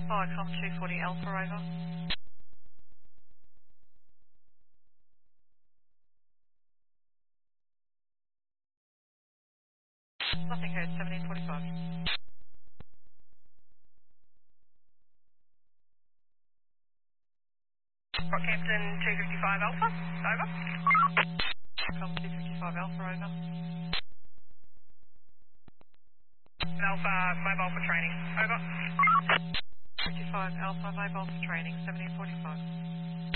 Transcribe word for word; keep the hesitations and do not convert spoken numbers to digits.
Viacom two forty Alpha, over. Nothing heard, seventeen forty-five. Rockhampton two fifty-five Alpha, over. Viacom two fifty-five Alpha, over. Alpha, mobile for training, over. fifty-five Alpha, mobile for training, seventeen forty-five.